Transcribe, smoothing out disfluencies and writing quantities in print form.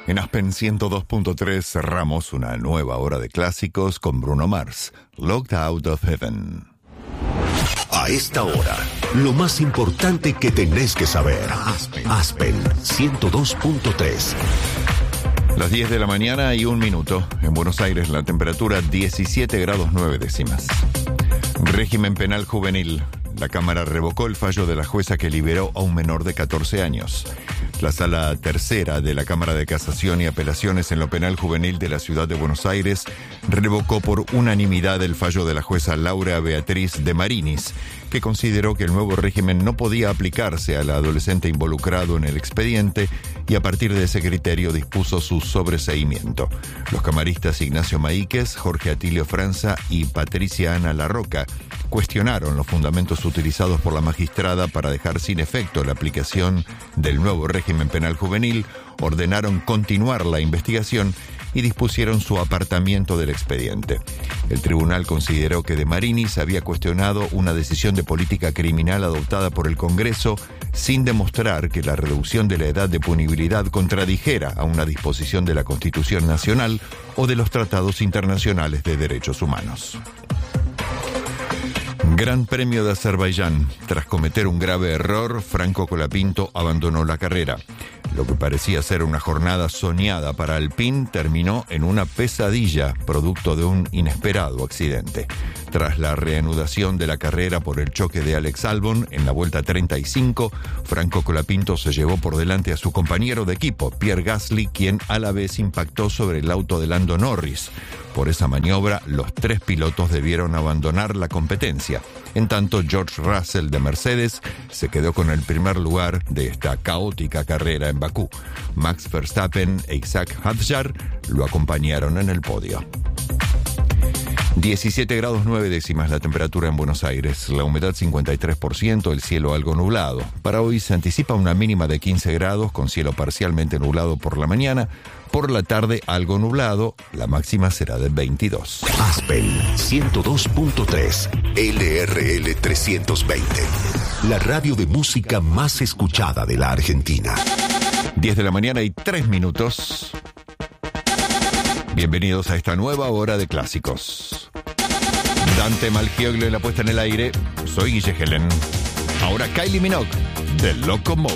En Aspen 102.3 cerramos una nueva hora de clásicos con Bruno Mars, Locked Out of Heaven. A esta hora, lo más importante que tenés que saber. Aspen 102.3. Las 10 de la mañana y 1 minuto. En Buenos Aires la temperatura 17 grados 9 décimas. Régimen penal juvenil. La Cámara revocó el fallo de la jueza que liberó a un menor de 14 años. La Sala Tercera de la Cámara de Casación y Apelaciones en lo Penal Juvenil de la Ciudad de Buenos Aires revocó por unanimidad el fallo de la jueza Laura Beatriz de Marinis, que consideró que el nuevo régimen no podía aplicarse al adolescente involucrado en el expediente y a partir de ese criterio dispuso su sobreseimiento. Los camaristas Ignacio Maíquez, Jorge Atilio Franza y Patricia Ana Larroca cuestionaron los fundamentos utilizados por la magistrada para dejar sin efecto la aplicación del nuevo régimen penal juvenil, ordenaron continuar la investigación y dispusieron su apartamiento del expediente. El tribunal consideró que de Marinis había cuestionado una decisión de política criminal adoptada por el Congreso sin demostrar que la reducción de la edad de punibilidad contradijera a una disposición de la Constitución Nacional o de los tratados internacionales de derechos humanos. Gran Premio de Azerbaiyán. Tras cometer un grave error, Franco Colapinto abandonó la carrera. Lo que parecía ser una jornada soñada para Alpine terminó en una pesadilla, producto de un inesperado accidente. Tras la reanudación de la carrera por el choque de Alex Albon en la vuelta 35, Franco Colapinto se llevó por delante a su compañero de equipo, Pierre Gasly, quien a la vez impactó sobre el auto de Lando Norris. Por esa maniobra, los 3 pilotos debieron abandonar la competencia. En tanto, George Russell de Mercedes se quedó con el primer lugar de esta caótica carrera en Bakú. Max Verstappen e Isaac Hadjar lo acompañaron en el podio. 17 grados 9 décimas la temperatura en Buenos Aires, la humedad 53%, el cielo algo nublado. Para hoy se anticipa una mínima de 15 grados con cielo parcialmente nublado por la mañana. Por la tarde algo nublado, la máxima será de 22. Aspen 102.3, LRL 320. La radio de música más escuchada de la Argentina. 10 de la mañana y 3 minutos. Bienvenidos a esta nueva hora de clásicos. Dante Malgioglio en la puesta en el aire. Soy Guille Helen. Ahora Kylie Minogue, de Locomotive.